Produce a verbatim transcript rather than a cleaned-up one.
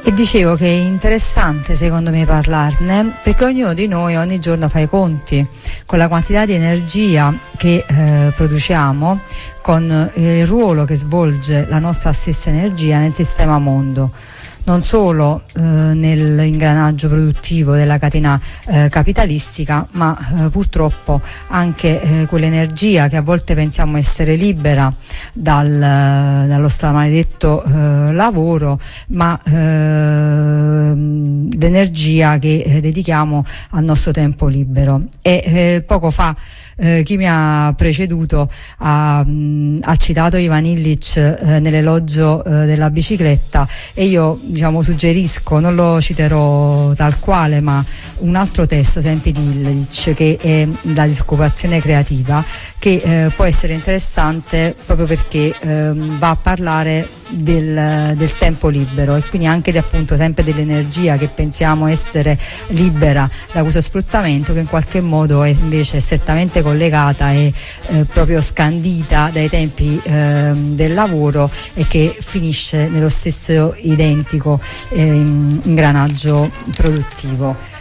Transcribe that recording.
E dicevo che è interessante secondo me parlarne, perché ognuno di noi ogni giorno fa i conti con la quantità di energia che eh, produciamo, con il ruolo che svolge la nostra stessa energia nel sistema mondo, non solo eh, nell'ingranaggio produttivo della catena eh, capitalistica, ma eh, purtroppo anche eh, quell'energia che a volte pensiamo essere libera dal, dallo stramaledetto eh, lavoro, ma eh, l'energia che eh, dedichiamo al nostro tempo libero. E eh, poco fa Eh, chi mi ha preceduto ha, mh, ha citato Ivan Illich eh, nell'elogio eh, della bicicletta, e io diciamo suggerisco, non lo citerò tal quale, ma un altro testo sempre di Illich, che è La disoccupazione creativa, che eh, può essere interessante proprio perché eh, va a parlare del, del tempo libero, e quindi anche di, appunto, sempre dell'energia che pensiamo essere libera da questo sfruttamento, che in qualche modo è invece strettamente collegata e eh, proprio scandita dai tempi eh, del lavoro, e che finisce nello stesso identico eh, ingranaggio produttivo.